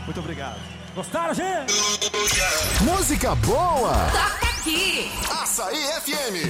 Muito obrigado. Gostaram, gente? Música boa! Toca aqui! Açaí FM.